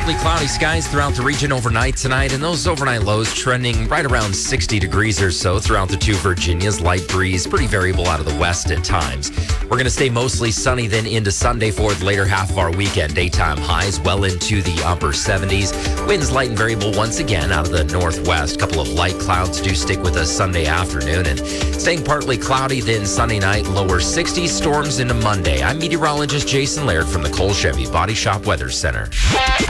partly cloudy skies throughout the region overnight tonight, and those overnight lows trending right around 60 degrees or so throughout the two Virginias. Light breeze, pretty variable out of the west at times. We're going to stay mostly sunny then into Sunday for the later half of our weekend. Daytime highs well into the upper 70s. Winds light and variable once again out of the northwest. A couple of light clouds do stick with us Sunday afternoon, and staying partly cloudy then Sunday night, lower 60s, storms into Monday. I'm meteorologist Jason Laird from the Cole Chevy Body Shop Weather Center.